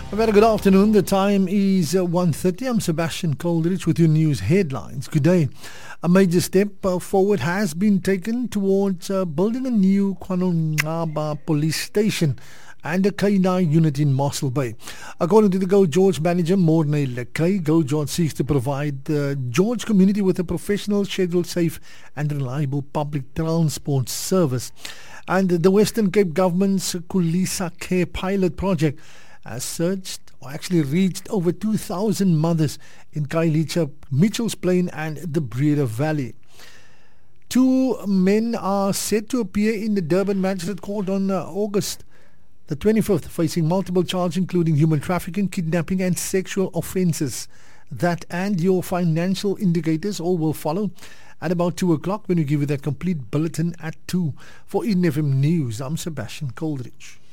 A very good afternoon. The time is 1:30. I'm Sebastian Coldridge with your news headlines. Good day. A major step forward has been taken towards building a new KwaNongcaba police station and a K9 unit in Mossel Bay. According to the Go George manager, Morne Lekay, Go George seeks to provide the George community with a professional, scheduled, safe and reliable public transport service. And the Western Cape government's Kulisa Care pilot project has reached over 2,000 mothers in Khayelitsha, Mitchells Plain and the Breede Valley. Two men are set to appear in the Durban Magistrate Court on August the 25th, facing multiple charges including human trafficking, kidnapping and sexual offences. That and your financial indicators all will follow at about 2 o'clock when we give you that complete bulletin at 2. For Eden FM News, I'm Sebastian Coldridge.